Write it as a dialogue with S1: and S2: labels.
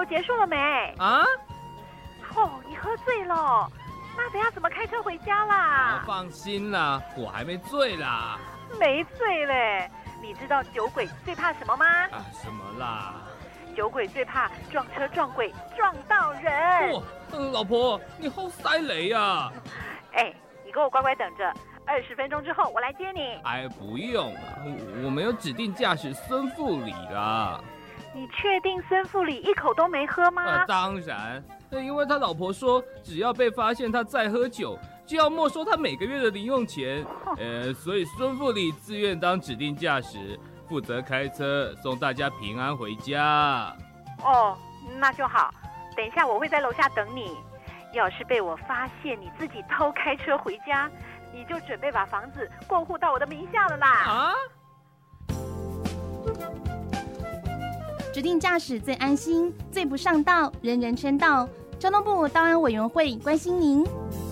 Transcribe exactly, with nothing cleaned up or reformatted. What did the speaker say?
S1: 都结束了没？
S2: 啊？
S1: 哦，你喝醉了，那等下怎么开车回家啦？
S2: 啊、放心啦，我还没醉啦。
S1: 没醉嘞。你知道酒鬼最怕什么吗？
S2: 啊，什么啦？
S1: 酒鬼最怕撞车撞鬼撞到人。
S2: 哇、哦，老婆，你好塞雷啊！
S1: 哎，你给我乖乖等着，二十分钟之后我来接你。
S2: 哎，不用了，我们有指定驾驶孙副理啦。
S1: 你确定孙副理一口都没喝吗？
S2: 呃，当然，因为他老婆说，只要被发现他再喝酒，就要没收他每个月的零用钱。呃，所以孙副理自愿当指定驾驶，负责开车送大家平安回家。
S1: 哦，那就好。等一下我会在楼下等你。要是被我发现你自己偷开车回家，你就准备把房子过户到我的名下了啦。
S2: 啊？
S3: 指定驾驶最安心，最不上道，人人称道。交通部道安委员会关心您。